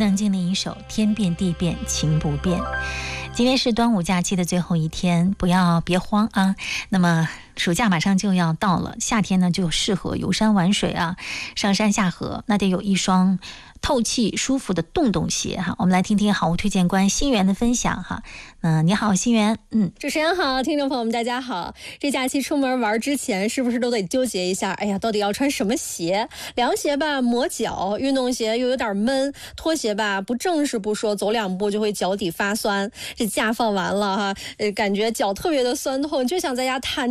能经历一首天变地变情不变。今天是端午假期的最后一天，别慌啊。那么暑假马上就要到了，夏天呢就适合游山玩水啊，上山下河，那得有一双透气舒服的洞洞鞋哈。我们来听听好物推荐官心源的分享哈。你好，心源。 主持人好，听众朋友们大家好。这假期出门玩之前，是不是都得纠结一下？哎呀，到底要穿什么鞋？凉鞋吧磨脚，运动鞋又有点闷，拖鞋吧不正式不说，走两步就会脚底发酸。这假放完了哈，感觉脚特别的酸痛，就想在家瘫